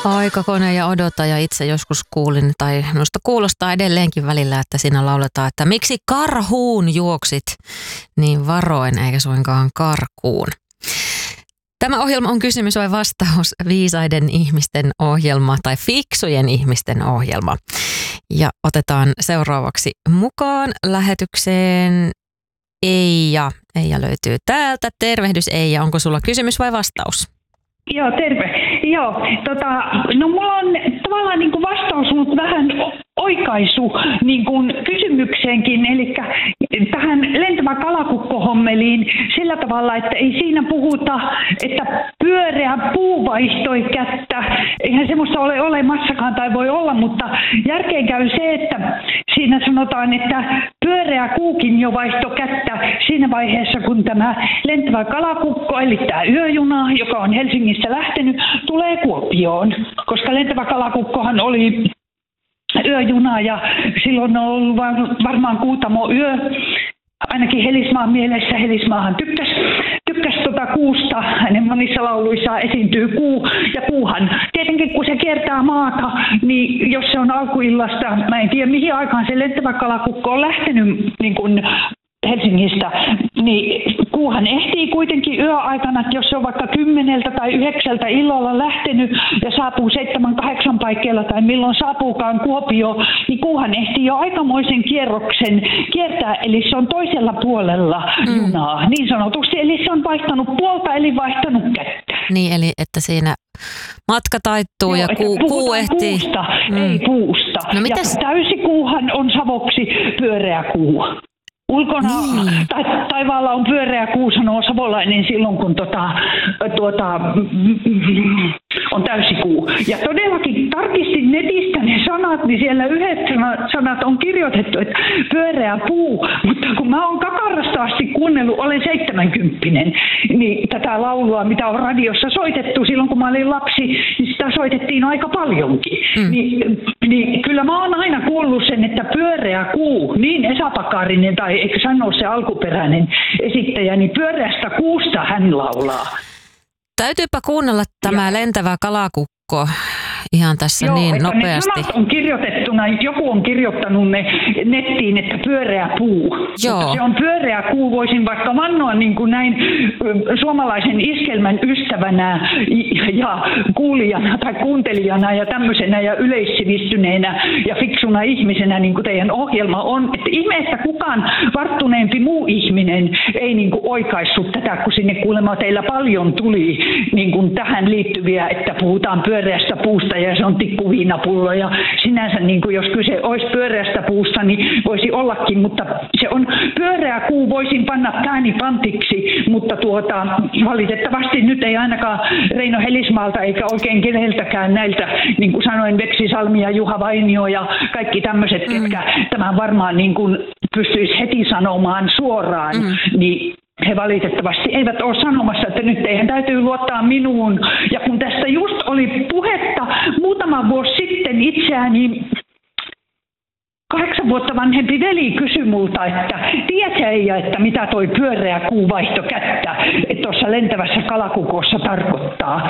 Aikakone ja odota ja itse joskus kuulin, tai minusta kuulostaa edelleenkin välillä, että siinä lauletaan, että miksi karhuun juoksit niin varoin eikä suinkaan karkuun. Tämä ohjelma on kysymys vai vastaus, viisaiden ihmisten ohjelma tai fiksujen ihmisten ohjelma. Ja otetaan seuraavaksi mukaan lähetykseen Eija. Eija löytyy täältä. Tervehdys Eija, onko sulla kysymys vai vastaus? Joo, terve. Joo, no mulla on tavallaan niin kuin vastaus, mutta vähän oikaisu niin kuin kysymykseenkin, eli tähän lentävä kalakukko-hommeliin sillä tavalla, että ei siinä puhuta, että pyöreä puu vaihtoi kättä. Eihän semmoista ole olemassakaan tai voi olla, mutta järkeen käy se, että siinä sanotaan, että pyöreä kuukin jo vaihtoi kättä siinä vaiheessa, kun tämä lentävä kalakukko, eli tämä yöjuna, joka on Helsingistä lähtenyt, tulee Kuopioon, koska lentävä kalakukkohan oli yöjuna ja silloin on ollut varmaan Kuutamo yö. Ainakin Helismaan mielessä. Helismaahan tykkäs kuusta. Hänen monissa lauluissaan esiintyy kuu. Ja kuuhan tietenkin kun se kiertää maata, niin jos se on alkuillasta, mä en tiedä mihin aikaan se lentävä kalakukko on lähtenyt niin kuin Helsingistä, niin kuuhan ehtii kuitenkin yöaikana, että jos se on vaikka 10 tai 9 illalla lähtenyt ja saapuu 7-8 paikkeilla tai milloin saapuukaan Kuopioon, niin kuuhan ehtii jo aikamoisen kierroksen kiertää, eli se on toisella puolella junaa, niin sanotusti, eli se on vaihtanut puolta, eli vaihtanut kättä. Niin, eli että siinä matka taittuu ja kuu ehtii. Puusta, ei puusta. No, mitäs? Ja täysikuuhan on savoksi pyöreä kuu. Ulkona taivaalla on pyöreä kuu, sanoo savolainen silloin, kun on täysikuu. Ja todellakin tarkistin netistä ne sanat, niin siellä yhdet sanat on kirjoitettu, että pyöreä puu. Mutta kun mä oon kakarasta asti kuunnellut, olen 70, niin tätä laulua, mitä on radiossa soitettu silloin, kun mä olin lapsi, niin sitä soitettiin aika paljonkin. Niin kyllä mä oon aina kuullut sen, että pyöreä kuu, niin Esa Pakarinen tai eikö sanoa se alkuperäinen esittäjä, niin pyöreästä kuusta hän laulaa. Täytyypä kuunnella tämä lentävä kalakukko ihan tässä niin nopeasti. Ne on kirjoitettuna, joku on kirjoittanut ne nettiin, että pyöreä puu. Joo. Mutta se on pyöreä kuu, voisin vaikka vannoa niin kuin näin suomalaisen iskelmän ystävänä ja kuulijana tai kuuntelijana ja tämmöisenä ja yleissivistyneenä ja fiksuna ihmisenä, niin kuin teidän ohjelma on. Että ihme, että kukaan varttuneempi muu ihminen ei niin kuin oikaissut tätä, kun sinne kuulemma teillä paljon tuli niin kuin tähän liittyviä, että puhutaan pyöreästä puusta ja se on tikkuviinapullo ja sinänsä niin kuin jos kyse olisi pyöreästä puusta, niin voisi ollakin, mutta se on pyöreä kuu, voisin panna pääni pantiksi, mutta valitettavasti nyt ei ainakaan Reino Helismaalta eikä oikein keneltäkään näiltä, niin kuin sanoin, Veksi Salmi ja Juha Vainio ja kaikki tämmöiset, ketkä tämän varmaan niin kuin pystyisi heti sanomaan suoraan, niin he valitettavasti eivät ole sanomassa, että nyt teidän täytyy luottaa minuun. Ja kun tästä just oli puhetta muutama vuosi sitten itseäni 8 vuotta vanhempi veli kysyi multa, että tiedätkö Eija, että mitä toi pyöreä kuu vaihto kättä tuossa lentävässä kalakukossa tarkoittaa?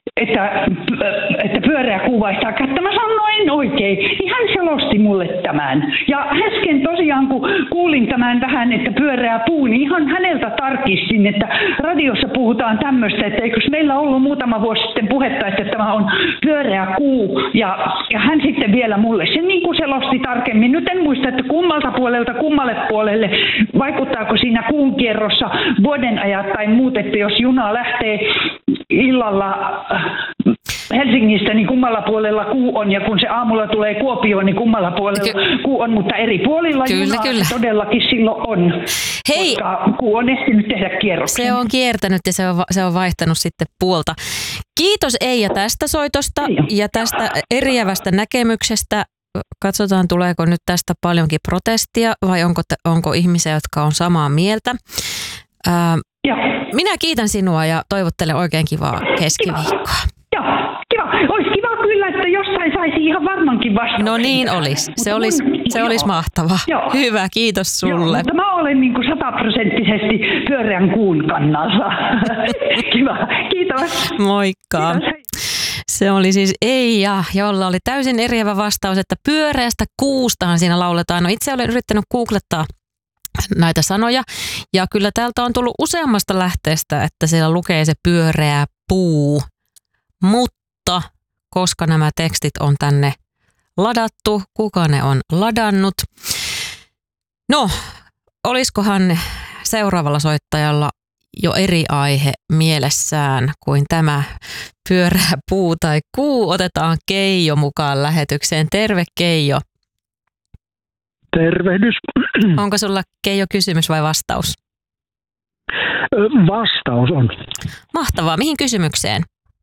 Että pyöreä kuu vaihtaa kättä. Mä sanoin oikein, niin hän selosti mulle tämän. Ja äsken tosiaan, kun kuulin tämän vähän, että pyöreä puu, niin ihan häneltä tarkistin, että radiossa puhutaan tämmöistä, että eikö meillä ollut muutama vuosi sitten puhetta, että tämä on pyöreä kuu. Ja hän sitten vielä mulle sen niin kuin selosti tarkemmin. Nyt en muista, että kummalta puolelta kummalle puolelle, vaikuttaako siinä kuun kierrossa vuodenajat tai muut, että jos juna lähtee illalla Helsingistä, niin kummalla puolella kuu on, ja kun se aamulla tulee Kuopioon, niin kummalla puolella kuu on, mutta eri puolilla junaa todellakin silloin on. Hei, koska kuu on ehtinyt tehdä kierroksen. Se on kiertänyt ja se on vaihtanut sitten puolta. Kiitos Eija tästä soitosta ja tästä eriävästä näkemyksestä. Katsotaan, tuleeko nyt tästä paljonkin protestia vai onko ihmisiä, jotka on samaa mieltä. Minä kiitän sinua ja toivottelen oikein kivaa keskiviikkoa. Joo, kiva. Olisi kiva kyllä, että jostain saisi ihan varmankin vastauksen. No niin olisi. Se olisi mahtavaa. Joo. Hyvä, kiitos sulle. Joo, mutta mä olen niin kuin 100% pyöreän kuun kannalla. Kiva, kiitos. Moikka. Kiitos. Se oli siis Eija, jolla oli täysin eriävä vastaus, että pyöreästä kuustaan siinä lauletaan. No itse olen yrittänyt googlettaa näitä sanoja ja kyllä täältä on tullut useammasta lähteestä, että siellä lukee se pyöreä puu, mutta koska nämä tekstit on tänne ladattu, kuka ne on ladannut? No, olisikohan seuraavalla soittajalla jo eri aihe mielessään kuin tämä pyöreä puu tai kuu? Otetaan Keijo mukaan lähetykseen. Terve Keijo. Tervehdys. Onko sulla Keijo kysymys vai vastaus? Vastaus on. Mahtavaa. Mihin kysymykseen?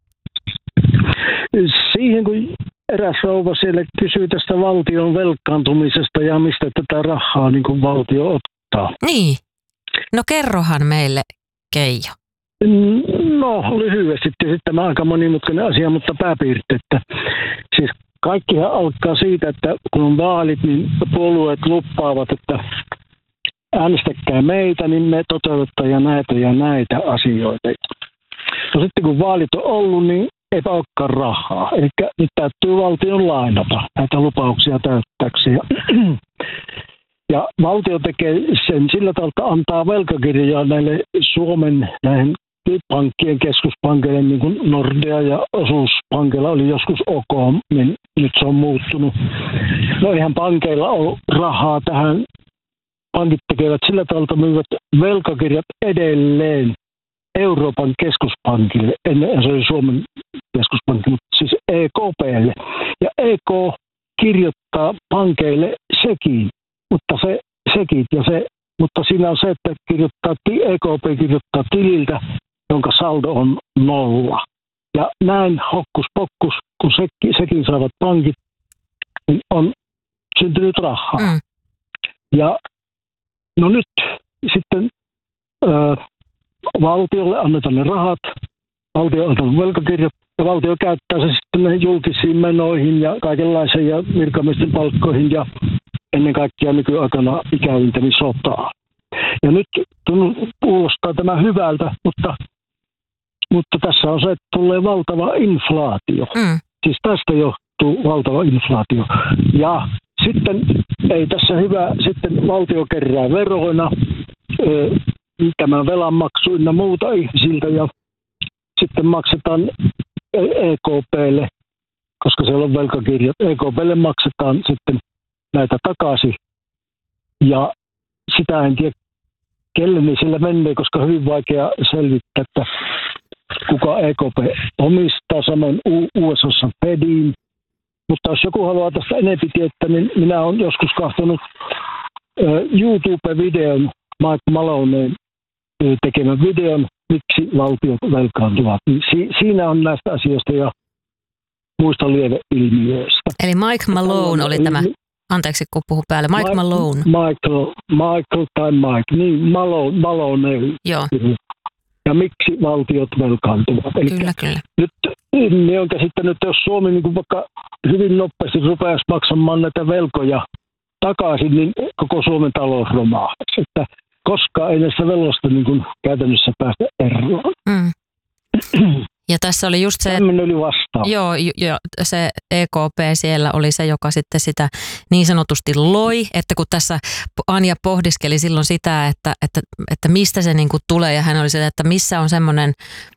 Siihen, kun eräs rouva siellä kysyy tästä valtion velkaantumisesta ja mistä tätä rahaa niin kuin valtio ottaa. Niin. No kerrohan meille, Keijo. No lyhyesti tietysti tämä aika monimutkainen asia, mutta pääpiirteettä. Siis kaikkihan alkaa siitä, että kun on vaalit, niin puolueet luppaavat, että äänestäkää meitä, niin me toteutetaan ja näitä asioita. No sitten kun vaalit on ollut, niin eipä olekaan rahaa. Eli nyt täytyy valtion lainata näitä lupauksia täyttääkseen. Ja valtio tekee sen sillä tavalla, että antaa velkakirjaa näille Suomen näihin pankkien keskuspankeille, niin kuin Nordea ja osuuspankeilla oli joskus OK, niin nyt se on muuttunut. No eihän pankeilla ole rahaa tähän. Pankit tekevät sillä tavalla, että myyvät velkakirjat edelleen Euroopan keskuspankille. Ennen se oli Suomen keskuspankki, mutta siis EKPlle. Ja EK kirjoittaa pankeille sekin, mutta siinä on se, että EKP kirjoittaa tililtä, jonka saldo on 0. Ja näin hokkus pokkus, kun sekin saavat pankit, niin on syntynyt rahaa. Ja no nyt sitten valtiolle annetaan ne rahat, valtio antaa velkakirjat ja valtio käyttää se sitten näihin julkisiin menoihin ja kaikenlaisiin ja virkamiesten palkkoihin ja ennen kaikkea nykyaikana ikävintä niin sotaa. Ja nyt kuulostaa tämä hyvältä, mutta tässä on se, että tulee valtava inflaatio. Siis tästä johtuu valtava inflaatio. Ja sitten ei tässä hyvä, sitten valtio kerää veroina tämän velanmaksu ynnä muuta ihmisiltä ja sitten maksetaan EKPlle, koska siellä on velkakirjat. EKPlle maksetaan sitten näitä takaisin ja sitä en tiedä, kelle niin sillä menee, koska on hyvin vaikea selvittää, että kuka EKP omistaa, samoin USAssa Fediin. Mutta jos joku haluaa tästä enemmän tietää, niin minä olen joskus katsonut YouTube-videon Mike Maloneen tekemän videon, miksi valtiot velkaantuvat. Siinä on näistä asioista ja muista lieveilmiöistä. Eli Mike Malone oli tämä, anteeksi kun puhun päälle, Mike Malone. Michael tai Mike, niin Malone. Joo. Ja miksi valtiot velkaantuvat. Eli Kyllä. Nyt ne on käsittänyt, että jos Suomi niin vaikka hyvin nopeasti rupeaisi maksamaan näitä velkoja takaisin, niin koko Suomen talous romahtaisi. Että koskaan ei näistä veloista niin käytännössä päästä eroon. Ja tässä oli just se, tämmöinen oli vastaus. Joo, se EKP siellä oli se, joka sitten sitä niin sanotusti loi, että kun tässä Anja pohdiskeli silloin sitä, että mistä se niin kuin tulee, ja hän oli se, että missä on semmoinen,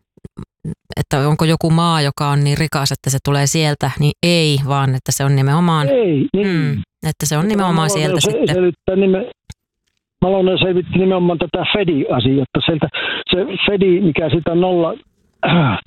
että onko joku maa, joka on niin rikas, että se tulee sieltä, niin ei, vaan että se on nimenomaan, että se on nimenomaan sieltä sitten. Malone selvitti nimenomaan tätä Fedi-asiaa, että sieltä se Fedi, mikä sitä